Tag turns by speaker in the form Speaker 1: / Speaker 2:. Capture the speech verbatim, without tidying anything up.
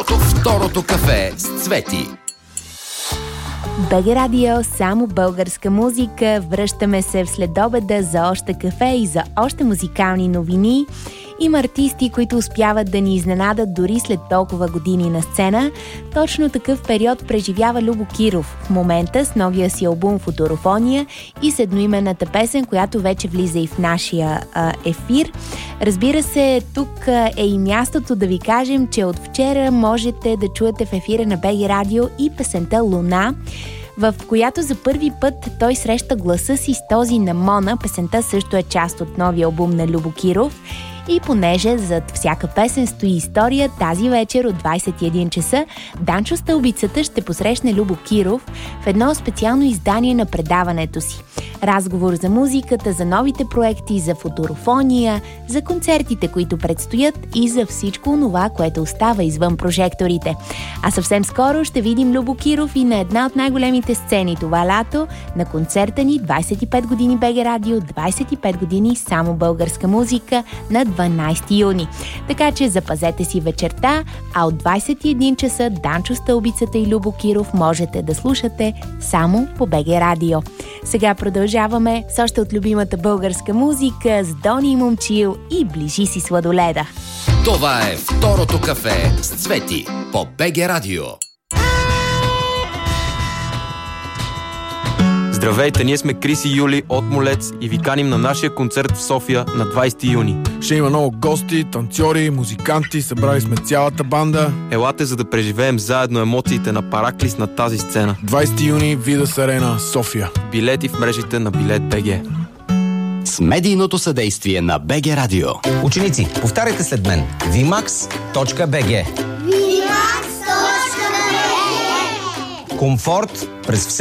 Speaker 1: Второто кафе с Цвети.
Speaker 2: БГ Радио, само българска музика. Връщаме се в следобеда за още кафе и за още музикални новини. Има артисти, които успяват да ни изненадат дори след толкова години на сцена. Точно такъв период преживява Любо Киров в момента с новия си албум «Футурофония» и с едноименната песен, която вече влиза и в нашия а, ефир. Разбира се, тук е и мястото да ви кажем, че от вчера можете да чуете в ефира на БГ Радио и песента «Луна», в която за първи път той среща гласа си с този на Мона. Песента също е част от новия албум на Любо Киров. И понеже зад всяка песен стои история, тази вечер от двайсет и един часа Данчо Стълбицата ще посрещне Любо Киров в едно специално издание на предаването си. Разговор за музиката, за новите проекти, за футурофония, за концертите, които предстоят и за всичко това, което остава извън прожекторите. А съвсем скоро ще видим Любо Киров и на една от най-големите сцени това лято на концерта ни двайсет и пет години БГ Радио, двайсет и пет години само българска музика на дванайсети юни. Така че запазете си вечерта, а от двайсет и един часа Данчо Стълбицата и Любо Киров можете да слушате само по БГ Радио. Сега продължаваме с още от любимата българска музика с Дони Момчил и Ближи си сладоледа.
Speaker 1: Това е Второто кафе с Цвети по БГ Радио.
Speaker 3: Здравейте, ние сме Крис и Юли от Молец и ви каним на нашия концерт в София на двайсети юни.
Speaker 4: Ще има много гости, танцори, музиканти, събрали сме цялата банда.
Speaker 3: Елате, за да преживеем заедно емоциите на Параклис на тази сцена.
Speaker 4: двайсети юни, Видас Арена, София.
Speaker 3: Билети в мрежите на Билет БГ.
Speaker 1: С медийното съдействие на БГ Радио.
Speaker 5: Ученици, повтаряйте след мен. вимакс точка би джи.
Speaker 6: вимакс точка би джи.
Speaker 5: Комфорт през